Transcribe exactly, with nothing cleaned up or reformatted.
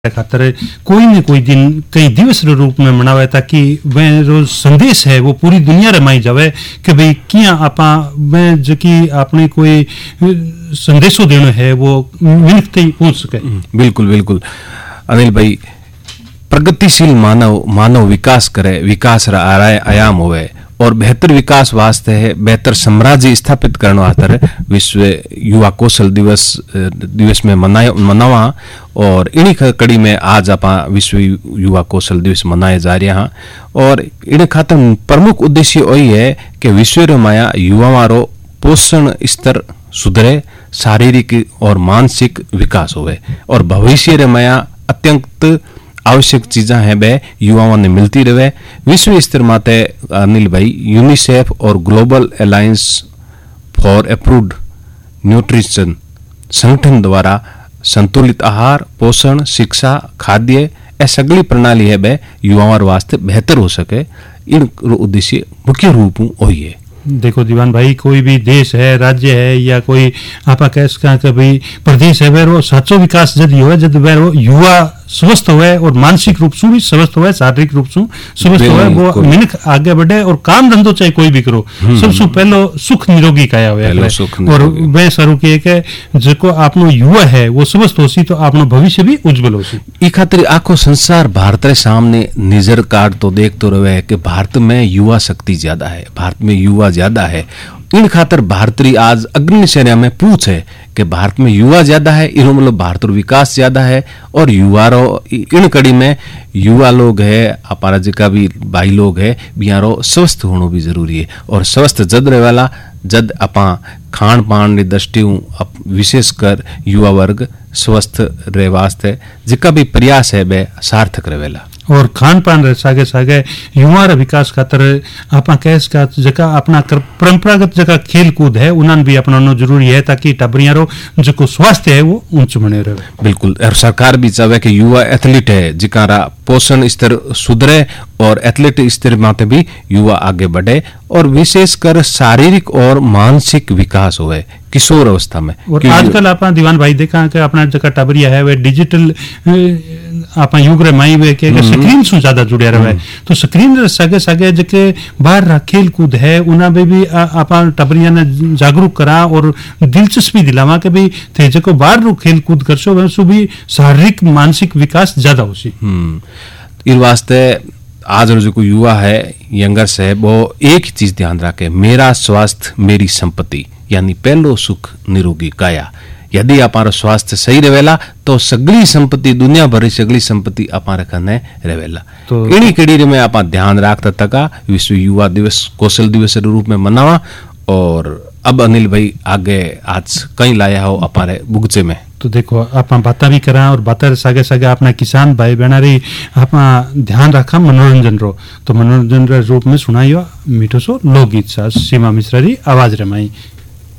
खातर कोई न कोई दिन कई दिवस रे रूप में मनावे ताकि वह जो संदेश है वो पूरी दुनिया रे माई जावे कि भाई किया आपा मैं जकी आपने कोई संदेशो देना है वो मिनट तक पहुंच सके। बिल्कुल बिल्कुल अनिल भाई, प्रगतिशील मानव मानव विकास करे, विकास रा आयाम होवे और बेहतर विकास वास्ते है बेहतर साम्राज्य स्थापित करने खातर विश्व युवा कौशल दिवस दिवस में मनाया मनावा और इन्हीं कड़ी में आज आप विश्व युवा कौशल दिवस मनाए जा रहे हैं। और इन खातर प्रमुख उद्देश्य वही है कि विश्व रे माया युवा रो पोषण स्तर सुधरे, शारीरिक और मानसिक विकास होवे और भविष्य रे माया अत्यंत आवश्यक चीजा है बे युवाओं ने मिलती रहे। विश्व स्तर माते अनिल भाई यूनिसेफ और global alliance for approved nutrition संगठन द्वारा संतुलित आहार, पोषण, शिक्षा, खाद्य ए सगली प्रणाली है बे युवाओं वास्ते बेहतर हो सके। इन उद्देश्य मुख्य रूप वही है। देखो दीवान भाई, कोई भी देश है, राज्य है या कोई आपा कह कभी प्रदेश है, वे वो सच्चो विकास जद हो जद वे वो युवा स्वस्थ हुए और मानसिक रूप से भी स्वस्थ हुए, शारीरिक रूप से स्वस्थ हुए, वो मिनख आगे बढ़े और काम धंधो चाहे कोई भी करो सबसे पहलो सुख निरोगी काया हुआ और वे सरू के के जो आपनो युवा है वो स्वस्थ होसी तो आपनो भविष्य भी उज्जवल होसी। ई खातिर आखो संसार भारत रे सामने नजर काट तो देख तो रहे कि भारत में युवा शक्ति ज्यादा है, भारत में युवा ज्यादा है। इन खातर भारतीय आज अग्नि श्रेणी में पूछ है कि भारत में युवा ज्यादा है, इनो मतलब भारत विकास ज्यादा है और युवा रो इन कड़ी में युवा लोग है, हमारा जिका भी भाई लोग है बिहारो स्वस्थ होना भी जरूरी है। और स्वस्थ जद रहे वाला जद अपा खान पान री दृष्टि विशेषकर युवा वर्ग स्वस्थ रहे वास्ते जिका भी प्रयास है बे सार्थक रहेला। और खान पान रे सागे सागे युवा रे विकास खातर आपा कैस का जका अपना परंपरागत जका खेल कूद है उन्हन भी अपनानो जरूरी है ताकि टबरिया रो जो स्वास्थ्य है वो ऊंच बने रहे। बिल्कुल, और सरकार भी चाहे कि युवा एथलीट है जिकारा पोषण स्तर सुधरे और एथलीट स्तर माते भी युवा आगे बढ़े और विशेषकर शारीरिक और मानसिक विकास हुए किशोर अवस्था में। और आजकल आप दीवान भाई देखा कि अपना जगह टबरिया है वे डिजिटल आप युग रे माई वे के स्क्रीन से ज्यादा जुड़े रहे तो स्क्रीन सगे सगे जके बाहर खेल कूद है उना में भी आप टबरिया ने जागरूक करा और दिलचस्पी दिलावा के भी थे जको बाहर खेल कूद करसो वैसो भी शारीरिक मानसिक विकास ज्यादा होसी। इस वास्ते आज जो युवा है यंगर्स है वो एक ही चीज ध्यान रखे, मेरा स्वास्थ्य मेरी संपत्ति, यानी पहलो सुख निरोगी काया। यदि हमारा स्वास्थ्य सही रहेला तो सगली संपत्ति दुनिया भर सगली संपत्ति हमारे कने रहेला। तो इन्हीं कड़ी में आप ध्यान रखता तका विश्व युवा दिवस कौशल दिवस के रूप में मनावा। और अब अनिल भाई आगे आज कहीं लाया हो हमारे बुगचे में तो देखो आप बाता भी करा और बाता सागे सागे अपना किसान भाई बहना रही आप ध्यान रखा मनोरंजन रो तो मनोरंजन रे रूप में सुनाइयो मीठो सो लोकगीत सा सीमा मिश्रा री आवाज रमाई।